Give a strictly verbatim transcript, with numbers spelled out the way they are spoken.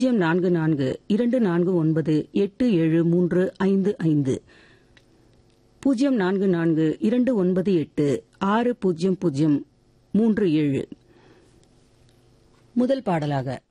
பூஜ்ஜியம் நான்கு நான்கு இரண்டு நான்கு ஒன்பது எட்டு ஏழு மூன்று ஐந்து ஐந்து பூஜ்ஜியம் நான்கு நான்கு இரண்டு ஒன்பது எட்டு ஆறு பூஜ்ஜியம் பூஜ்ஜியம் மூன்று ஏழு. முதல் பாடலாக